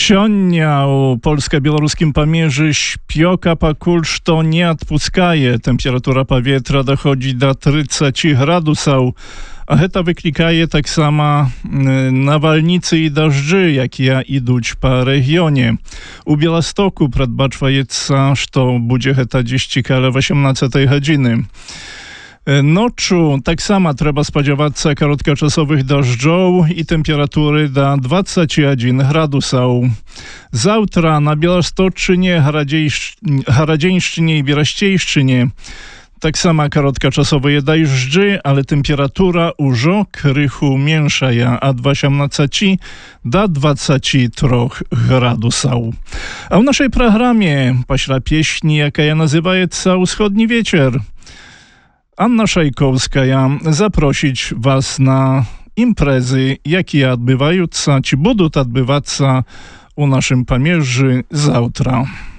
Сёння у польска-беларускім памежы спёка пакуль што не адпускае. Тэмпература паветра даходзіць да 30 градусаў. А гэта выклікае таксама навальніцы і дажджы, якія ідуць па рэгіёне. У Беластоку прадбачваецца, што будзе гэта дзесьці каля 18 гадзіны. Ноччу таксама трэба спадзявацца кароткачасовых дажджоў і тэмпературы да 21 градусаў. Заўтра на Беласточчыне, Гарадзеншчыне і Берасцейшчыне таксама кароткачасовыя дажджы, але тэмпература ўжо крыху меншая ад 18 да 23 градусаў. А ў нашай праграме пасля песні, якая называецца «Усходні вечер», Anna Szajkowska zaprosić Was na imprezy, jakie odbywające, czy będą odbywać u naszym pamierzy zawtra.